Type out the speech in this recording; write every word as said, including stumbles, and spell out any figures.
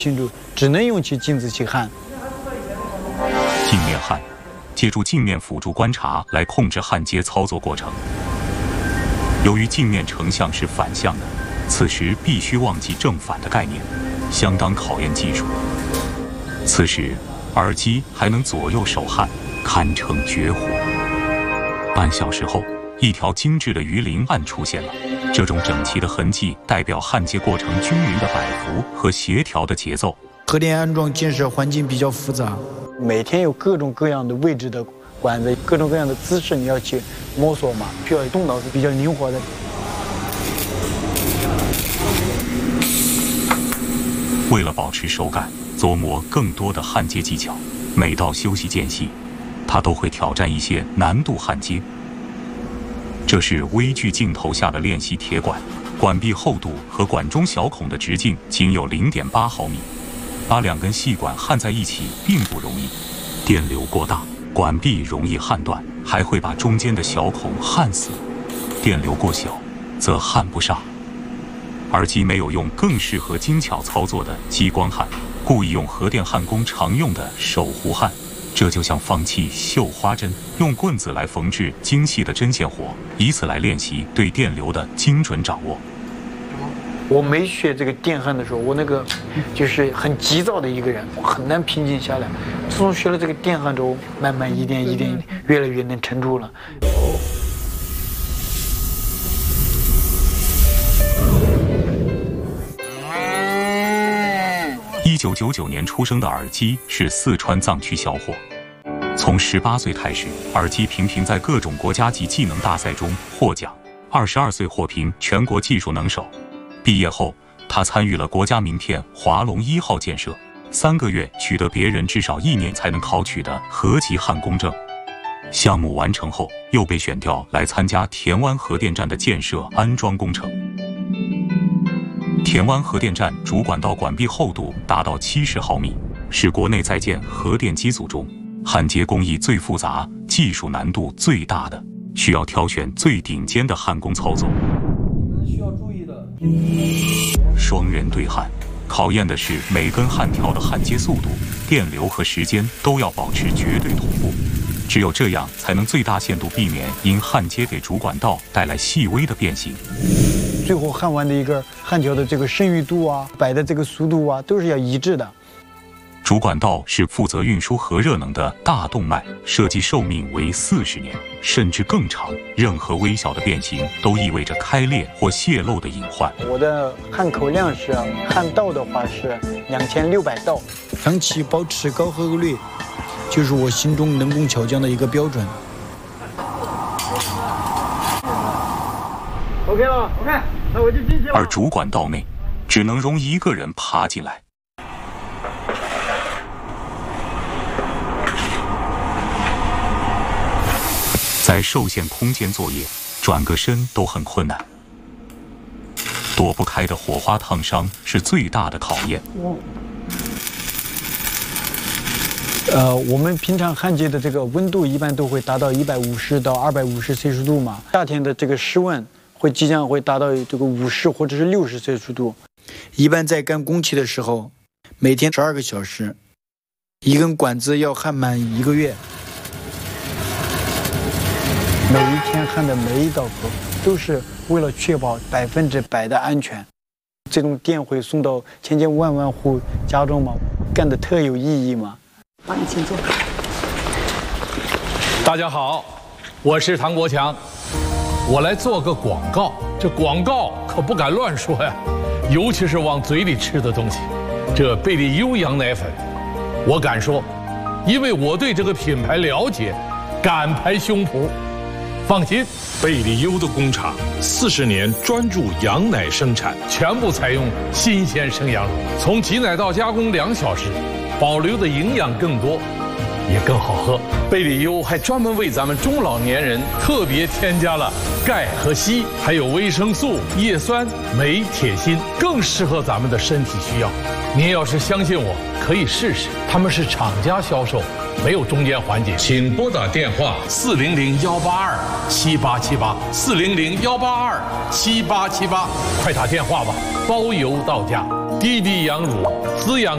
清楚，只能用起镜子去焊。 镜面焊，借助镜面辅助观察来控制焊接操作过程。由于镜面成像是反向的，此时必须忘记正反的概念，相当考验技术。此时，耳机还能左右手焊，堪称绝活。半小时后，一条精致的鱼鳞案出现了。这种整齐的痕迹代表焊接过程均匀的摆幅和协调的节奏。 核电安装建设环境比较复杂，每天有各种各样的位置的管子，各种各样的姿势，你要去摸索嘛，需要动脑子，比较灵活的。 为了保持手感，琢磨更多的焊接技巧，每到休息间隙，他都会挑战一些难度焊接。这是微距镜头下的练习铁管，管壁厚度和管中小孔的直径仅有 零点八毫米，把两根细管焊在一起并不容易，电流过大，管壁容易焊断，还会把中间的小孔焊死；电流过小，则焊不上。耳机没有用更适合精巧操作的激光焊，故意用核电焊工常用的手弧焊。这就像放弃绣花针，用棍子来缝制精细的针线活，以此来练习对电流的精准掌握。 我没学这个电焊的时候，我那个就是很急躁的一个人，我很难平静下来。自从学了这个电焊之后，慢慢一点一点，越来越能沉住了。 一九九九年出生的耳机是四川藏区小伙，从十八岁开始，耳机频频在各种国家级技能大赛中获奖。二十二岁获评全国技术能手。毕业后，他参与了国家名片华龙一号建设，三个月取得别人至少一年才能考取的核级焊工证。项目完成后，又被选调来参加田湾核电站的建设安装工程。田湾核电站主管道管壁厚度达到七十毫米，是国内在建核电机组中焊接工艺最复杂、技术难度最大的，需要挑选最顶尖的焊工操作。 需要注意的。 双人对焊，考验的是每根焊条的焊接速度、电流和时间都要保持绝对同步，只有这样才能最大限度避免因焊接给主管道带来细微的变形。 最后焊完的一个焊条的这个声誉度啊，摆的这个速度啊，都是要一致的。 主管道是负责运输核热能的大动脉，设计寿命为四十年，甚至更长。任何微小的变形都意味着开裂或泄漏的隐患。 我的焊口量是焊道的话是两千六百道，长期保持高合格率，就是我心中能工巧匠的一个标准。OK 了 ，OK， 那我就进去了。 而主管道内只能容一个人爬进来。在受限空间作业，转个身都很困难，躲不开的火花烫伤是最大的考验。 呃，我们平常焊接的这个温度一般都会达到一百五十到二百五十摄氏度嘛，夏天的这个室温会即将会达到这个五十或者是六十摄氏度。一般在干工期的时候，每天十二个小时，一根管子要焊满一个月。每一天焊的每一道口都是为了确保百分之百的安全。这种电会送到千千万万户家中嘛，干的特有意义嘛。 帮你请坐。 大家好，我是唐国强，我来做个广告。这广告可不敢乱说呀，尤其是往嘴里吃的东西。这贝利优羊奶粉，我敢说，因为我对这个品牌了解，敢拍胸脯。放心， 贝利优的工厂四十年专注羊奶生产， 全部采用新鲜生羊乳，从挤奶到加工两小时，保留的营养更多，也更好喝。贝利优还专门为咱们中老年人特别添加了钙和硒，还有维生素、叶酸、镁、铁、锌，更适合咱们的身体需要。您要是相信我，可以试试。他们是厂家销售，没有中间环节。 请拨打电话四零零幺八二七八七八，四零零幺八二七八七八，快打电话吧，包邮到家。滴滴羊乳滋养。